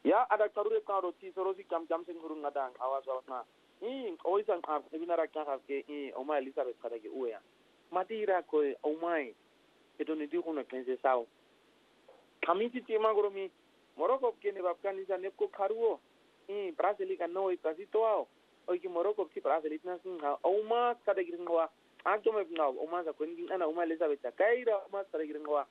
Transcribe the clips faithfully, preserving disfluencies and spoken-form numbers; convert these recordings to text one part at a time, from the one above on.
Ya ada karure karo ti sorosi kam jam sing hurung ngadang awas awas na. I oisan ka ebinara ka ke i oma Elizabeth kada ke uya. Mati ira ko omai eto ni di kuno kense sao. Kami ti tema goromi Morocco ke ne bapkan isa ne ko karuo. I Brazil ka no ikasi toao. Oiki Morocco ti Brazil itna sing ha oma kada giringwa. Anto me ngau oma sa kwengi ana oma Elizabeth kaira oma kada giringwa.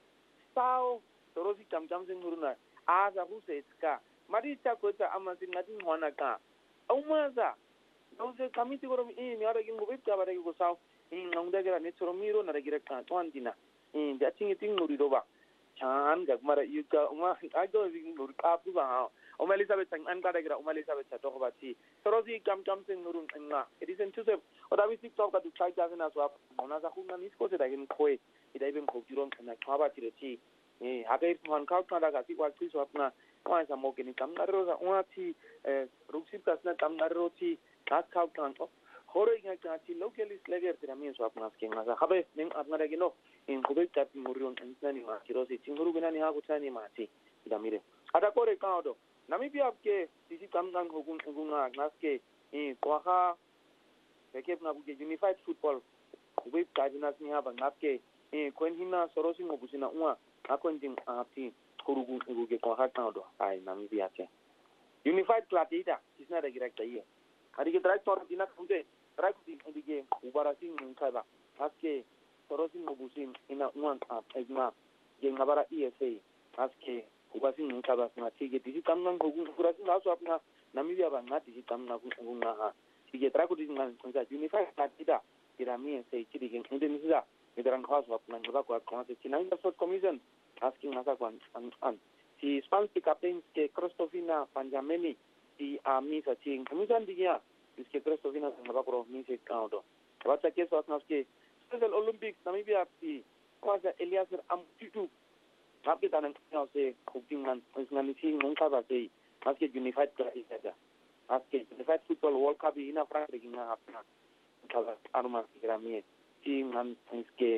Sao sorosi kam jam sing huruna. Aza huse ska. Mari ta ko ta amasin ngati ngwana ka. Oma za Nause kami ti goromi i mi ara gingo bit ka bare ko sao. I ngongda gera ne choro miro na gira ka twandina. I da tingi ting nuri roba. Chan gak mara yuka uma ago bing nur kapu ba. Oma Elizabeth sang an kada gira Oma Elizabeth to ko bati. Sorosi kam kam sing nurun nga. Edison Joseph oda bi TikTok ka tu chai ka na so ona sa khuna nis ko se da gin khoi. Ida ibem ko jiron kana khaba ti re ti. Eh hagai tuan kau kana ga ti wa ti so apna. Wa sa mo ke ni kam na ro sa wa ti ruksip kasna kam na ro ti. Kas kau kan oh hore inga kati locally slager tira min so apnas ke ngasa habe ning apna gino in kubai kat murion entani ma kirosi chinguru bina ni ha kutani ma ti ida mire ada kore kaodo namibia ke sisi kamgang hugun hugunga naske e kwaha ekep na buke unified football kubai kadinas ni ha bangapke e kwenhina sorosi ngobusina unwa akwenjing apti kurugu nguge kwaha kaodo ai namibia ke unified platita isna da direct ayi Adike try to dina kunde try to dige ubarasi nkaba aske torosin mubusin ina one up egma ge ngabara E S A aske ubasi nkaba na tige disi kamna ngogun kurasi na so apna Namibia ba ngati disi kamna kunga ha tige try to dinga kunza unified platida irami sai tige inde nisa idaran khas apna ngaba ko akona se chinanga sport commission asking nasa kwan an si spanski captains ke Kristofina Panjameni di ami sa ching kamisan digia iske Kristofina ngaba ko mi se kaudo wacha keso asnaske special olympics Namibia ti kwaza Elias Amtutu आपके तानंग से cooking man इसमें सी नंका बाते आज के unified कर दिया आज के unified football world cup in France raging आपका कल आनुमा ग्रामीण टीम हम इसके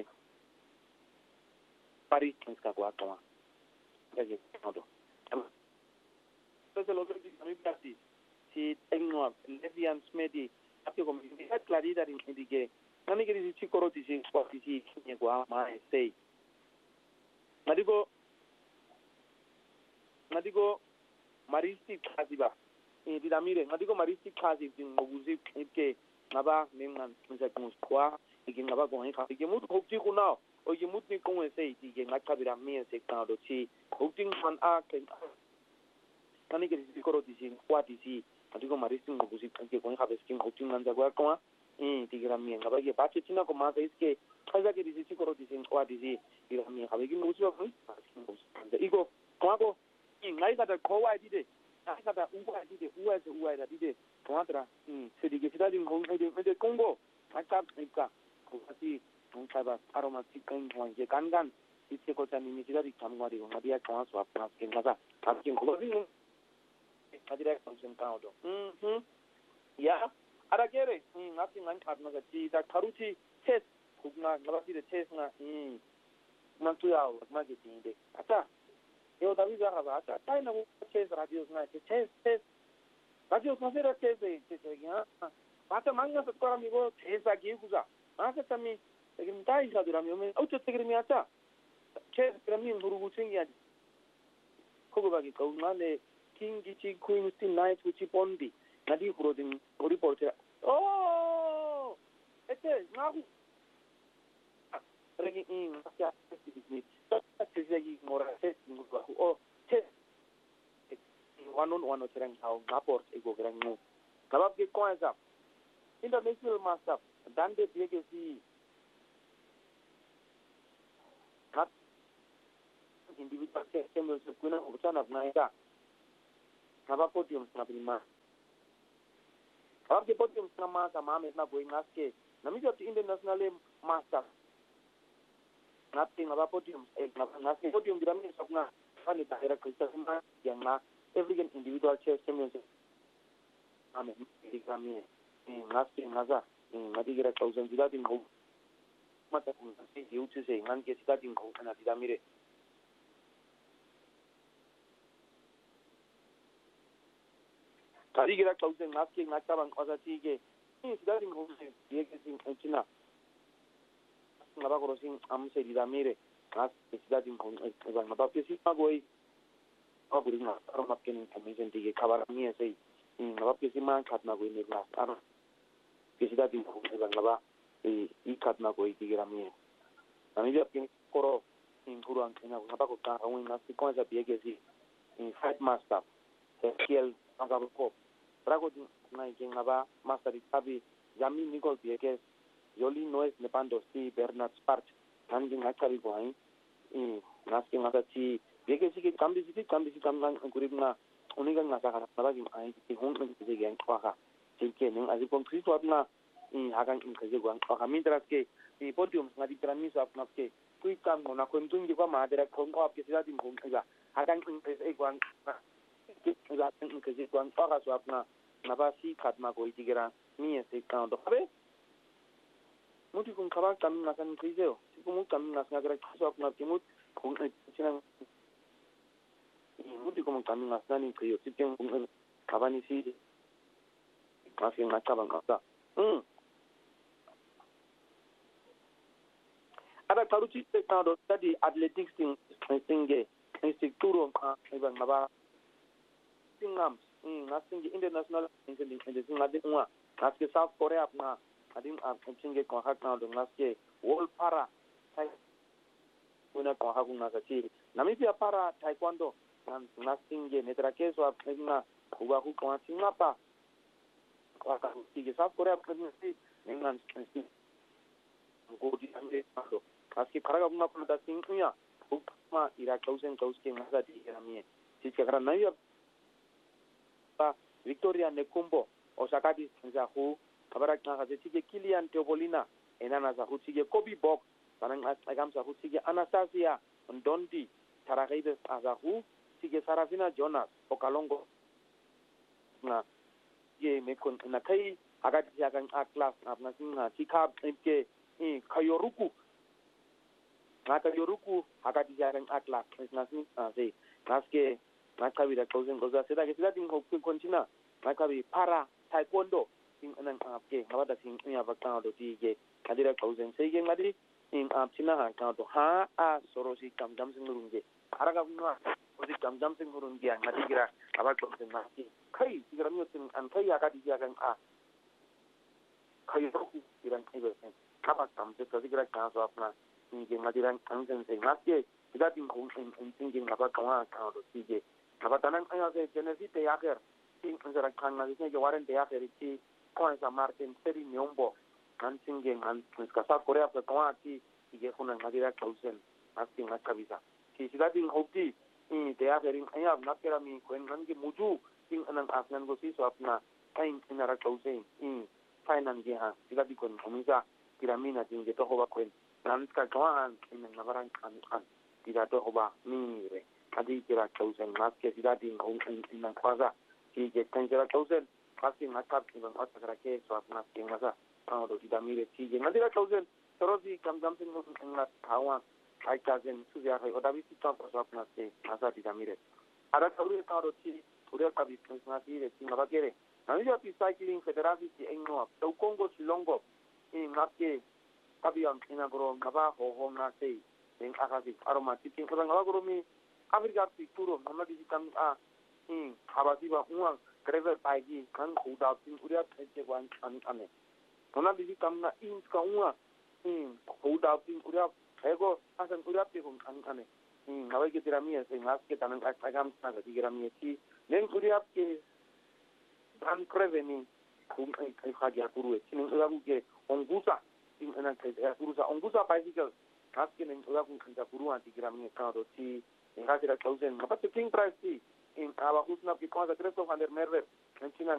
पारिस इसका को आता है ये तो special olympics Namibia ti si tengo Levian Smedi आपके को यूनिफाइड क्लारिटी इन इंडिके नमी के सी कोरोटी सी स्पोर्ट सी ने को मा से Nadigo Nadigo Maristi Kaziba in Didamire, Nadigo Maristi Kazi in Moguzi ke Naba Neman Musakus Kwa, again Naba going up. You move Hokiku now, or you move me go and say, you get Kabira me and say, Count Chi, hoping one arc and Naniga is the what is he? Nadigo Maristi Moguzi and going have a skin hoping on the Wakoma in Tigrami and Nabagi Pachitina Commander is gay. Kazaki is the Sikoro is in what is he? You have me having the ego. Kwago, in Naika Koa did it. Naika Uwa did it. Who has who I did it? Quadra, City Gitadin Home with the Congo. I can't make up. Kati, Unkaba, aromatic one, Yakangan, it's a cotton in Mitari Kamwadi, Madia Kanswa, asking Gaza, asking Clothing. I direct function count. Hm. Yeah. Aragere, nothing uncardinal that Karuchi test. Kugna nabati the test na mm mantuya marketing de ata eu davi já ata tai na test radios na test test radios na sera test de test ya ata manga to kora mi go test agi kuza ata tami lekin tai sa dura mi me auto tegri mi ata test krami murugu chingi adi kogo bagi ko na ne kingi chi queen sti night uchi pondi nadi prodin report oh ete na Regi in Asia Pacific, Pacific Morales, oh, test one on one or terang how Naport ego grangu. Nabab get coins up. International master, Dante Legacy. Not individual systems of Kuna Utan of Naida. Nabab podiums Nabrima. Nabab the podiums Namasa Mam is not going aske. Namija the international master. Nothing about podiums, nothing podium Grammy of Na, Funny Tara Christopher, young Ma, every individual chess championship. I mean, Grammy, in Nasty Naza, in Madigra thousand without in home. Mata you to say, man gets that in home and Adamire. Karigira cause ngaske ngacabanga kwasathi-ke isidadi ngomse yeke sina ngaba korosing amseli damire ngas isidadi ngomse ngaba pesi magoy aburinga aroma ken commission dige khabara mie sei ngaba pesi man khatna goy ne glas ar isidadi ngomse ngaba i khatna goy dige mie ani ja ken koro inguru antena ngaba ko ka ngin ngasi konza biege si in fight master skill ngaba ko Rago na ngaba master itabi Yami Nicole Biekes, Yoli Noes Nepando si Bernard Spart, Tangi Nakari Boy, asking other tea, Biekes, Kambi, Kambi, Kamang, and Kuribna, Unigan Nasaka, I see home again, Quaka, Tinkin, as a concrete one in Hagan in Kazaguan, Okamindraske, the podium, Naditramis of Naske, quick come on a contungi Gama, there are Congo of Kisatin Kunga, Hagan in Kazaguan, in Kazaguan, Oraswapna, Nabasi, Katma, Goitigra. Mie se kando habe muti kun kaba kam na kan krizeo siku kam na snagra kiso na timut kun china muti kun kam na snani kriyo sipen kun kaba ni si kasi na kaba ngata mm ada taruchi se kando study athletics thing singe instituto iban ngaba singam ngasinge international international ngade unwa Naske South Korea na ading absinge ko hak na dong naske World Para tai una ko hak na kachi Namibia Para Taekwondo nan nasinge netra keso apna kuba ku ko singapa ko ka sige South Korea pun si nengan si ko di ande ado naske karaga una pun da singnya ukma ira kausen kauske ngasa di ramie si chakra nayo Victoria Nekumbo Osakati Zahu, Kabarak Nahazitige Kilian Teopolina, and Anna Zahutige Kobe Box, Sanang Agam Zahutige Anastasia, and Dondi, Taragaides Azahu, Sige Sarafina Jonas, Okalongo, Na, Ye Mekun Nakai, Agatiagan Aklas, Abnasina, Tikab, Mke, Kayoruku, Nakayoruku, Agatiagan Aklas, Nasin, say, Naske, Nakavi, the closing goes, I said, I said, in Hope Contina, Nakavi, Para, Taekwondo, in an upke, Havada Sing, Avacado, Tige, Kadira Cousin, saying Madi, in Aptina, account to Ha, Sorosi, Kam Jamsing Runge, Aragavna, Osi Kam Jamsing Runge, and Madigra, Avacos and Maki, Kai, Gramutin, and Kay Akadiagan A. Kayoku, Iran Everton, Kabakam, the Kadigra Council of Na, in Madiran Kansan saying, Maki, that in thinking about Kawan account of Tige. Kabatanan, I say, Genesis Yaker. Nzara kanga zine jawaren de yaferiti kwanza Martin Seri Nyombo nansinge nska South Korea kwa kwati ige kuna ngadira kausen asking nakabisa kisigati ngopti in de yaferin aya nakera mi kwen ngange muju ting anan asnan go si so apna kain inara kausen in fainan ge ha sigati kon komisa piramina tinge to hoba kwen nanska kwan in nabaran kan kan tira to hoba mire adi kira kausen naske sigati ngopti in kwaza Tige Kanjara Thousand, asking my cup even Osaka case of nothing as a pound of Damire Tige. Nadira Thousand, Sorosi, come dumping in that Hawan, I cousin Suzia, or Davisi Thompson of Nase, Asati Damire. Arakari Taro Chi, Urekabi, Nasi, Singapore. Now you have cycling Federati Engo, so Congo Silongo, in Nake, Tabian, Inagro, Navajo, Home Nase, in Akasi, Aromatic, Agoromi, Africa Picturo, Namadi come ah. Hmm, Habasiba, one, Crever Pagi, can hold out in Uria one and Ane. Nona Bizi Kamna in Kauna, hmm, hold out in Uria, Ego, as an Uria and Ane. Hmm, how I get Ramia saying, ask it and I am Ramia, then Uria Ban Creveni, whom I had Yakuru, in Urabuke, on Gusa, in an Akusa, on Gusa bicycle, asking in Urabu and Takuru and Tigramia account of tea, and had a thousand, but the king price tea. In our Husna because the rest of under Merver, and China